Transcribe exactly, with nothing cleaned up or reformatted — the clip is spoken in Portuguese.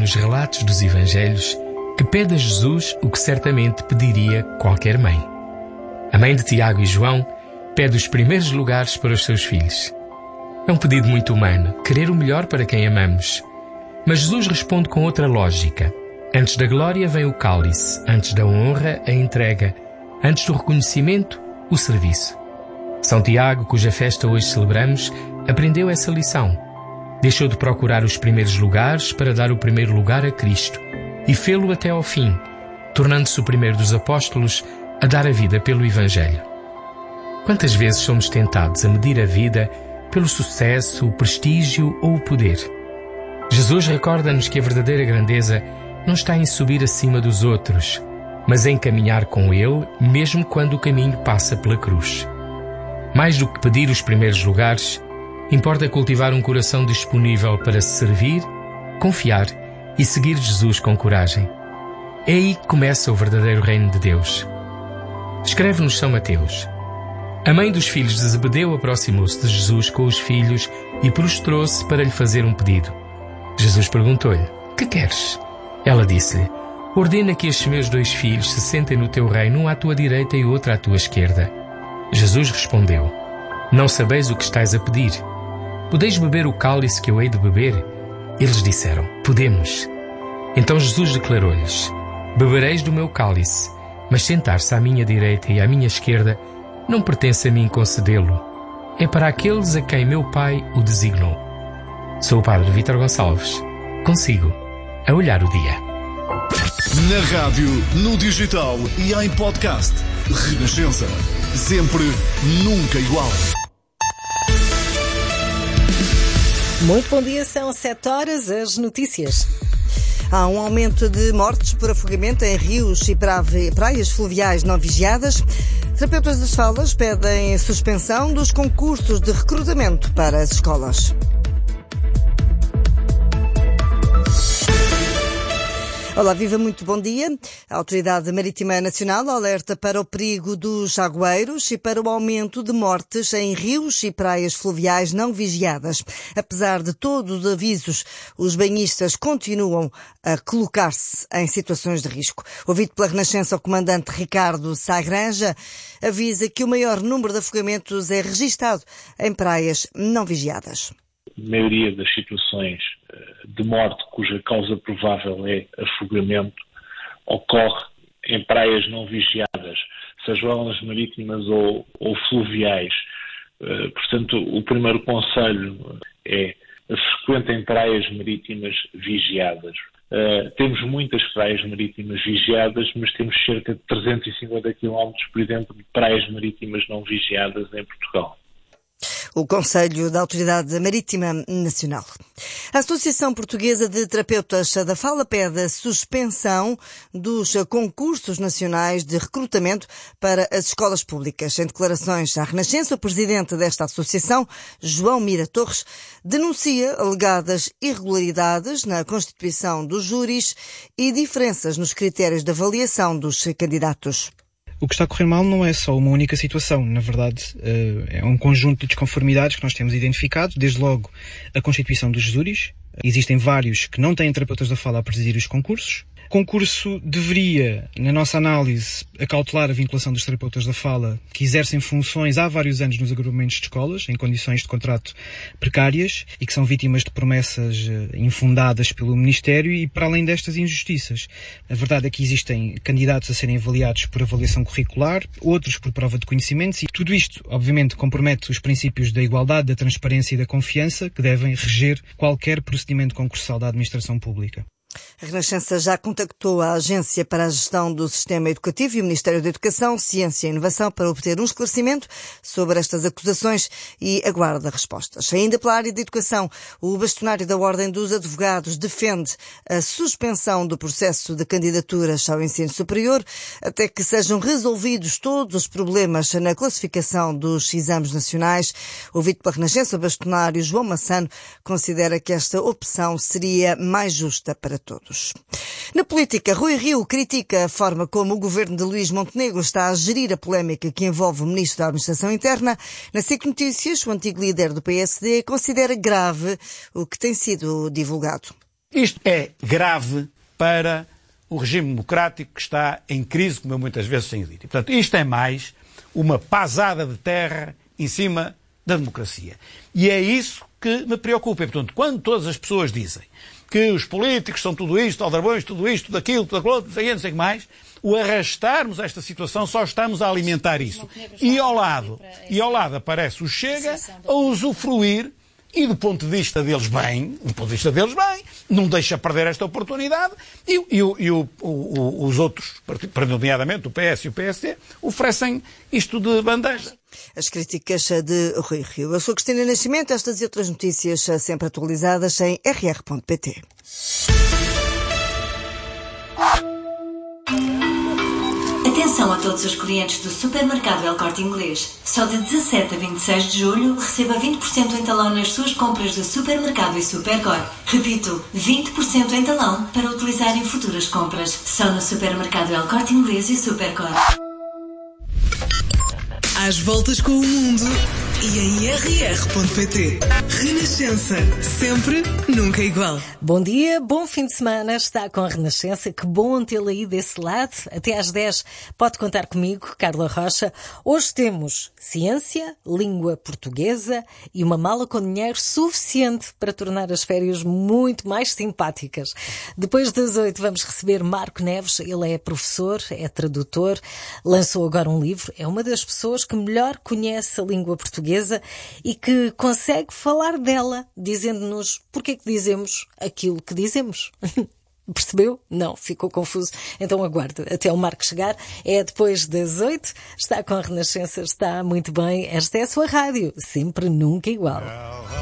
nos relatos dos Evangelhos que pede a Jesus o que certamente pediria qualquer mãe. A mãe de Tiago e João pede os primeiros lugares para os seus filhos. É um pedido muito humano, querer o melhor para quem amamos. Mas Jesus responde com outra lógica. Antes da glória vem o cálice, antes da honra, a entrega, antes do reconhecimento, o serviço. São Tiago, cuja festa hoje celebramos, aprendeu essa lição. Deixou de procurar os primeiros lugares para dar o primeiro lugar a Cristo e fê-lo até ao fim, tornando-se o primeiro dos apóstolos a dar a vida pelo Evangelho. Quantas vezes somos tentados a medir a vida pelo sucesso, o prestígio ou o poder? Jesus recorda-nos que a verdadeira grandeza não está em subir acima dos outros, mas em caminhar com Ele, mesmo quando o caminho passa pela cruz. Mais do que pedir os primeiros lugares, importa cultivar um coração disponível para se servir, confiar e seguir Jesus com coragem. É aí que começa o verdadeiro reino de Deus. Escreve-nos São Mateus. A mãe dos filhos de Zebedeu aproximou-se de Jesus com os filhos e prostrou-se para lhe fazer um pedido. Jesus perguntou-lhe: "Que queres?" Ela disse-lhe: "Ordena que estes meus dois filhos se sentem no teu reino, um à tua direita e outro à tua esquerda." Jesus respondeu: "Não sabeis o que estais a pedir. Podeis beber o cálice que eu hei de beber?" Eles disseram: "Podemos." Então Jesus declarou-lhes: "Bebereis do meu cálice, mas sentar-se à minha direita e à minha esquerda não pertence a mim concedê-lo. É para aqueles a quem meu Pai o designou." Sou o Padre Vítor Gonçalves. Consigo a olhar o dia. Na rádio, no digital e em podcast. Renascença. Sempre, nunca igual. Muito bom dia, são sete horas, as notícias. Há um aumento de mortes por afogamento em rios e praias fluviais não vigiadas. Terapeutas das falas pedem suspensão dos concursos de recrutamento para as escolas. Olá, viva, muito bom dia. A Autoridade Marítima Nacional alerta para o perigo dos jagueiros e para o aumento de mortes em rios e praias fluviais não vigiadas. Apesar de todos os avisos, os banhistas continuam a colocar-se em situações de risco. Ouvido pela Renascença, o comandante Ricardo Sá Granja avisa que o maior número de afogamentos é registado em praias não vigiadas. A maioria das situações de morte cuja causa provável é afogamento ocorre em praias não vigiadas, sejam elas marítimas ou, ou fluviais. Portanto, o primeiro conselho é: frequentem praias marítimas vigiadas. Temos muitas praias marítimas vigiadas, mas temos cerca de trezentos e cinquenta quilómetros, por exemplo, de praias marítimas não vigiadas em Portugal. O Conselho da Autoridade Marítima Nacional. A Associação Portuguesa de Terapeutas da Fala pede a suspensão dos concursos nacionais de recrutamento para as escolas públicas. Em declarações à Renascença, o presidente desta associação, João Mira Torres, denuncia alegadas irregularidades na constituição dos júris e diferenças nos critérios de avaliação dos candidatos. O que está a correr mal não é só uma única situação. Na verdade, é um conjunto de desconformidades que nós temos identificado, desde logo a constituição dos júris. Existem vários que não têm terapeutas da fala a presidir os concursos. O concurso deveria, na nossa análise, acautelar a vinculação dos terapeutas da fala que exercem funções há vários anos nos agrupamentos de escolas, em condições de contrato precárias e que são vítimas de promessas infundadas pelo Ministério e para além destas injustiças. A verdade é que existem candidatos a serem avaliados por avaliação curricular, outros por prova de conhecimentos e tudo isto, obviamente, compromete os princípios da igualdade, da transparência e da confiança que devem reger qualquer procedimento concursal da administração pública. A Renascença já contactou a Agência para a Gestão do Sistema Educativo e o Ministério da Educação, Ciência e Inovação para obter um esclarecimento sobre estas acusações e aguarda respostas. Ainda pela área da educação, o bastonário da Ordem dos Advogados defende a suspensão do processo de candidaturas ao ensino superior até que sejam resolvidos todos os problemas na classificação dos exames nacionais. Ouvido pela Renascença, o bastonário João Massano considera que esta opção seria mais justa para todos. Na política, Rui Rio critica a forma como o governo de Luís Montenegro está a gerir a polémica que envolve o ministro da Administração Interna. Na S I C Notícias, o antigo líder do P S D considera grave o que tem sido divulgado. Isto é grave para o regime democrático que está em crise, como eu muitas vezes tenho dito. E, portanto, isto é mais uma pasada de terra em cima da democracia. E é isso que me preocupa. E, portanto, quando todas as pessoas dizem que os políticos são tudo isto, aldrabões, tudo isto, tudo aquilo, tudo aquilo, não sei, não sei o que mais, o arrastarmos esta situação só estamos a alimentar isso. E ao lado, e ao lado aparece o Chega a usufruir, e do ponto de vista deles bem, do ponto de vista deles bem, não deixa perder esta oportunidade, e, e, e o, o, os outros, nomeadamente o P S e o P S D, oferecem isto de bandeja. As críticas de Rui Rio. Eu sou Cristina Nascimento, estas e outras notícias sempre atualizadas em r r ponto p t. Atenção a todos os clientes do Supermercado El Corte Inglês. Só de dezassete a vinte e seis de julho receba vinte por cento em talão nas suas compras do Supermercado e Supercor. Repito, vinte por cento em talão para utilizar em futuras compras. Só no Supermercado El Corte Inglês e Supercor. Às voltas com o mundo e em r r ponto p t. Renascença, sempre, nunca igual. Bom dia, bom fim de semana, está com a Renascença, que bom tê-la aí desse lado. Até às dez pode contar comigo, Carla Rocha. Hoje temos ciência, língua portuguesa e uma mala com dinheiro suficiente para tornar as férias muito mais simpáticas. Depois das oito vamos receber Marco Neves, ele é professor, é tradutor, lançou agora um livro, é uma das pessoas que melhor conhece a língua portuguesa e que consegue falar dela, dizendo-nos porque é que dizemos aquilo que dizemos. Percebeu? Não, ficou confuso. Então aguarde até o Marco chegar. É depois das oito. Está com a Renascença, está muito bem. Esta é a sua rádio. Sempre, nunca igual.